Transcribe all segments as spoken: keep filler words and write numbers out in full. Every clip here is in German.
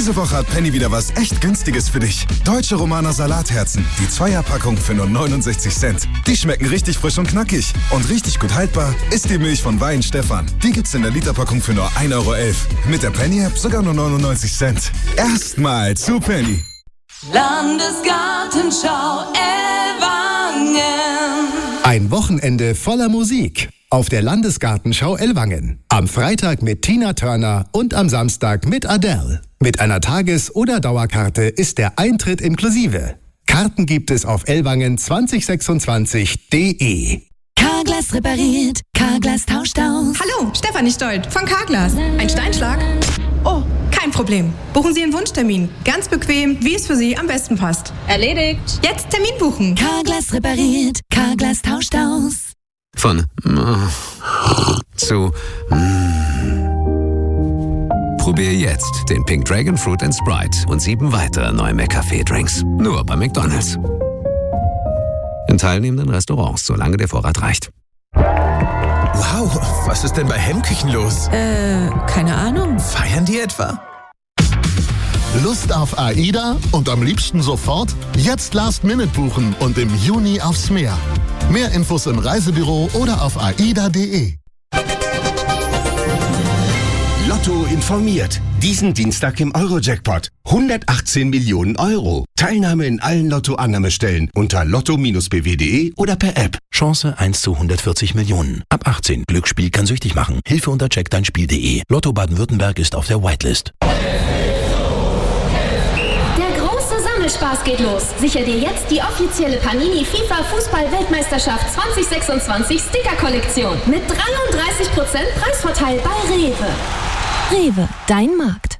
Diese Woche hat Penny wieder was echt Günstiges für dich. Deutsche Romaner Salatherzen. Die Zweierpackung für nur neunundsechzig Cent. Die schmecken richtig frisch und knackig. Und richtig gut haltbar ist die Milch von Wein Stefan. Die gibt's in der Literpackung für nur ein Euro elf. Mit der Penny-App sogar nur neunundneunzig Cent. Erstmal zu Penny. Landesgartenschau Ellwangen. Ein Wochenende voller Musik auf der Landesgartenschau Ellwangen. Am Freitag mit Tina Turner und am Samstag mit Adele. Mit einer Tages- oder Dauerkarte ist der Eintritt inklusive. Karten gibt es auf ellwangen zwanzig sechsundzwanzig punkt de. Carglass repariert, Carglass tauscht aus. Hallo, Stefanie Stolt von Carglass. Ein Steinschlag? Oh, kein Problem. Buchen Sie Ihren Wunschtermin. Ganz bequem, wie es für Sie am besten passt. Erledigt. Jetzt Termin buchen. Carglass repariert, Carglass tauscht aus. Von äh, zu äh. Probier jetzt den Pink Dragon Fruit and Sprite und sieben weitere neue McCafé-Drinks. Nur bei McDonald's. In teilnehmenden Restaurants, solange der Vorrat reicht. Wow, was ist denn bei Hemmküchen los? Äh, keine Ahnung. Feiern die etwa? Lust auf AIDA und am liebsten sofort? Jetzt Last Minute buchen und im Juni aufs Meer. Mehr Infos im Reisebüro oder auf aida punkt de. Lotto informiert. Diesen Dienstag im Euro-Jackpot. hundertachtzehn Millionen Euro. Teilnahme in allen Lotto-Annahmestellen unter lotto Bindestrich b w punkt de oder per App. Chance eins zu hundertvierzig Millionen. Ab achtzehn. Glücksspiel kann süchtig machen. Hilfe unter check dein Spiel punkt de. Lotto Baden-Württemberg ist auf der Whitelist. Spaß geht los. Sicher dir jetzt die offizielle Panini FIFA Fußball-Weltmeisterschaft zwanzig sechsundzwanzig Sticker-Kollektion mit dreiunddreißig Prozent Preisvorteil bei Rewe. Rewe, dein Markt.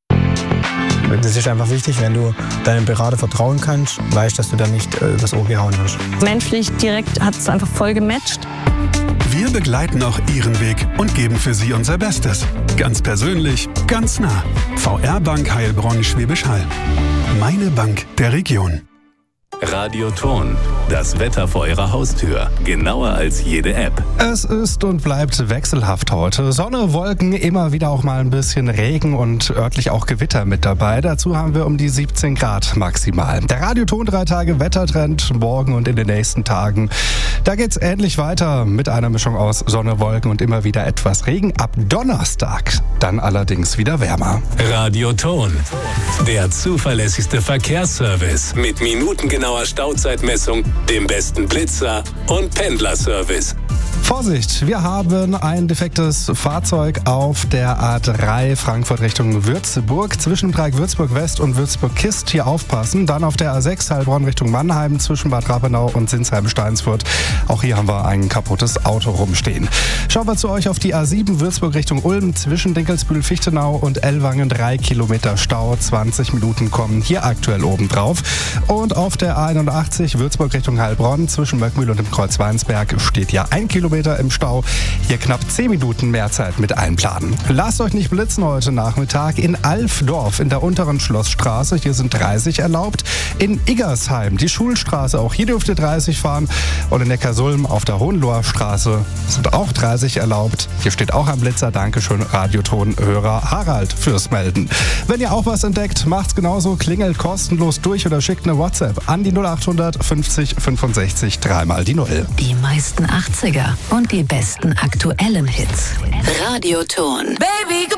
Das ist einfach wichtig, wenn du deinem Berater vertrauen kannst, weißt, dass du da nicht äh, übers Ohr gehauen wirst. Menschlich direkt hat es einfach voll gematcht. Wir begleiten auch Ihren Weg und geben für Sie unser Bestes. Ganz persönlich, ganz nah. V R Bank Heilbronn Schwäbisch Hall. Meine Bank der Region. Radioton. Das Wetter vor Ihrer Haustür. Genauer als jede App. Es ist und bleibt wechselhaft heute. Sonne, Wolken, immer wieder auch mal ein bisschen Regen und örtlich auch Gewitter mit dabei. Dazu haben wir um die siebzehn Grad maximal. Der Radioton drei Tage Wettertrend morgen und in den nächsten Tagen. Da geht's ähnlich weiter mit einer Mischung aus Sonne, Wolken und immer wieder etwas Regen. Ab Donnerstag dann allerdings wieder wärmer. Radioton. Der zuverlässigste Verkehrsservice mit minutengenauer Stauzeitmessung, dem besten Blitzer und Pendlerservice. Vorsicht, wir haben ein defektes Fahrzeug auf der A drei Frankfurt Richtung Würzburg. Zwischen Dreieck Würzburg West und Würzburg Kist hier aufpassen. Dann auf der A sechs Heilbronn Richtung Mannheim zwischen Bad Rappenau und Sinsheim-Steinsfurt. Auch hier haben wir ein kaputtes Auto rumstehen. Schauen wir zu euch auf die A sieben Würzburg Richtung Ulm zwischen Dinkelsbühl-Fichtenau und Ellwangen. Drei Kilometer Stau, zwanzig Minuten kommen hier aktuell oben drauf. Und auf der A einundachtzig Würzburg Richtung Heilbronn zwischen Möckmühl und dem Kreuz Weinsberg steht ja ein Kilometer im Stau. Hier knapp zehn Minuten mehr Zeit mit einplanen. Lasst euch nicht blitzen heute Nachmittag in Alfdorf in der unteren Schlossstraße. Hier sind dreißig erlaubt. In Iggersheim die Schulstraße. Auch hier dürft ihr dreißig fahren. Und in Neckarsulm auf der Hohenloher Straße sind auch dreißig erlaubt. Hier steht auch ein Blitzer. Dankeschön, Radioton-Hörer Harald fürs Melden. Wenn ihr auch was entdeckt, macht's genauso. Klingelt kostenlos durch oder schickt eine WhatsApp an die null achthundert fünfzig fünfundsechzig dreimal die Null. Die meisten achtziger und die besten aktuellen Hits. Radioton. Baby,